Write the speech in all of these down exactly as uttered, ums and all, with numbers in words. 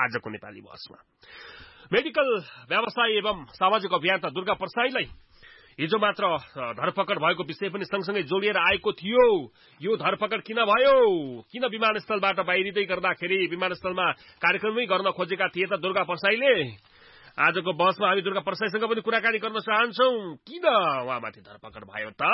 आजको नेपाली बहसमा। मेडिकल व्यवसाय एवं सामाजिक अभियन्ता दुर्गा प्रसाईलाई हिजो मात्र धरपकड भएको विषय पनि सँगसँगै जोडिएर आएको थियो। यो धरपकड किन भयो? किन विमानस्थलबाट बाहिरिँदै गर्दाखेरि विमानस्थलमा कार्यक्रमै गर्न खोजेका थिए त दुर्गा प्रसाईले? आजको बहसमा हामी दुर्गा प्रसाईसँग पनि कुराकानी गर्न चाहन्छौं। किन उहाँमाथि धरपकड भयो त?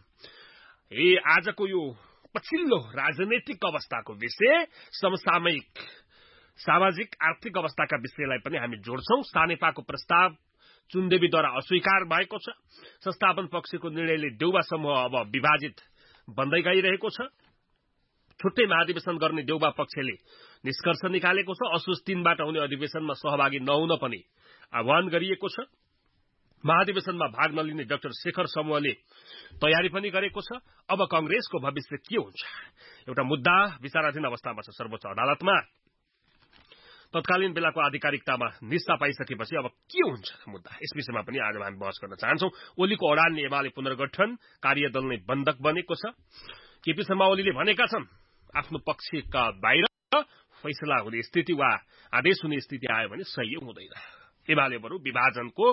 ए आजको यो पछिल्लो राजनैतिक अवस्थाको विषय, समसामयिक सामाजिक आर्थिक अवस्थाका विषयलाई पनि हामी जोड्छौं। सानेपाको प्रस्ताव चुनदेवीद्वारा अस्वीकार भएको छ। संस्थापन पक्षको निर्णयले देउबा समूह अब विभाजित बन्दै गइरहेको छ। छुट्टै महाधिवेशन गर्ने देउबा पक्षले निष्कर्ष निकालेको छ। असोज तीनबाट हुने अधिवेशनमा सहभागी नहुन पनि आह्वान गरिएको छ। महाधिवेशनमा भाग नलिने डाक्टर शेखर समूहले तयारी पनि गरेको छ। अब कंग्रेसको भविष्य के हुन्छ? एउटा मुद्दा विचाराधीन अवस्थामा छ सर्वोच्च अदालतमा। तत्कालीन बेलाको आधिकारिकतामा निस्ता पाइसकेपछि अब के हुन्छ मुद्दा? यस विषयमा पनि आज हामी बहस गर्न चाहन्छौं। ओलीको अडान एमाले पुनर्गठन कार्यदल नै बन्धक बनेको छ। केपी शर्मा ओलीले भनेका छन् आफ्नो पक्षका बाहिर फैसला हुने स्थिति वा आदेश हुने स्थिति आयो भने सही हुँदैन। एमाले बरु विभाजनको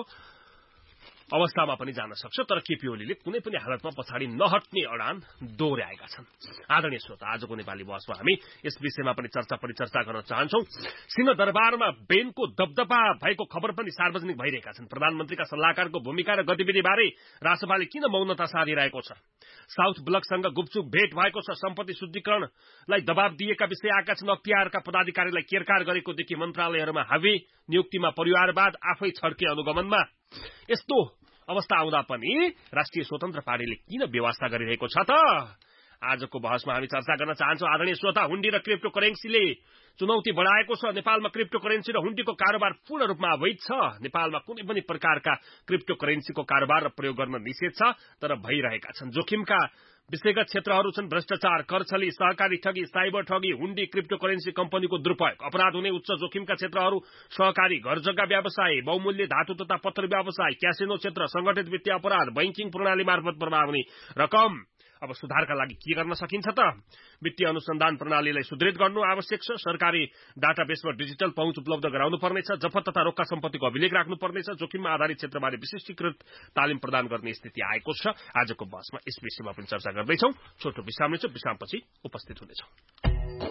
अवस्थामा पनि जान सक्छ, तर केपी ओलीले कुनै पनि हालतमा पछाडि नहट्ने अडान दोहोर्याएका छन्। आदरणीय श्रोता, आजको नेपाली बहसमा हामी यस विषयमा पनि चर्चा परिचर्चा गर्न चाहन्छौं। सिंहदरबारमा बेनको दबदबा भएको खबर पनि सार्वजनिक भइरहेका छन्। प्रधानमन्त्रीका सल्लाहकारको भूमिका र गतिविधि बारे रासपाले किन मौनता साधिरहेको छ? साउथ ब्लकसँग गुपचुप भेट भएको छ। सम्पत्ति शुद्धिकरणलाई दबाब दिएका विषय आएका छन्। अख्तियारका पदाधिकारीलाई केरकार गरेकोदेखि मन्त्रालयहरूमा हावी नियुक्तिमा परिवारवाद आफै छड्के अनुगमनमा यस्तो अवस्था आउँदा पनि राष्ट्रिय स्वतन्त्र पार्टीले किन व्यवस्था गरिरहेको छ त? आजको बहसमा हामी चर्चा गर्न चाहन्छौं। आदरणीय श्रोता, हुन्डी र क्रिप्टो करेन्सीले चुनौती बढाएको छ। नेपालमा क्रिप्टो करेन्सी र हुन्डीको कारोबार पूर्ण रूपमा अवैध छ। नेपालमा कुनै पनि प्रकारका क्रिप्टो करेन्सीको कारोबार र प्रयोग गर्न निषेध छ, तर भइरहेका छन्। जोखिमका विषयगत क्षेत्रहरू छन् भ्रष्टाचार, करछली, सहकारी ठगी, साइबर ठगी, हुन्डी, क्रिप्टो करेन्सी कम्पनीको दुरुपयोग, अपराध हुने उच्च जोखिमका क्षेत्रहरू सहकारी, घर जग्गा व्यवसाय, बहुमूल्य धातु तथा पत्र व्यवसाय, क्यासिनो क्षेत्र, संगठित वित्तीय अपराध, बैंकिङ प्रणाली मार्फत प्रभाव हुने रकम। अब सुधारका लागि के गर्न सकिन्छ त? वित्तीय अनुसन्धान प्रणालीलाई सुदृढ गर्नु आवश्यक छ। सरकारी डाटाबेसमा डिजिटल पहुँच उपलब्ध गराउनु पर्नेछ। जफत तथा रोक्का सम्पत्तिको अभिलेख राख्नु पर्नेछ। जोखिममा आधारित क्षेत्रबारे विशिष्टीकृत तालिम प्रदान गर्ने स्थिति आएको छ। आजको बहसमा यस विषयमा पनि चर्चा गर्दैछौं। छोटो विश्राम लिन्छौं। विश्रामपछि उपस्थित हुनेछौं।